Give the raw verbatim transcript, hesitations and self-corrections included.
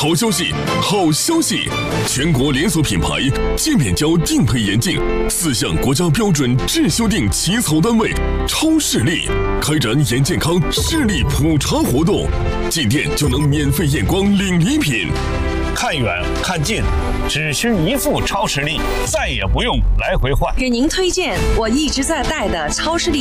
好消息，好消息！全国连锁品牌界面胶定配眼镜四项国家标准质修订起草单位超视力开展眼健康视力普查活动，进店就能免费验光领礼品。 看远看近，只需一副超视力，再也不用来回换。 给您推荐我一直在戴的超视力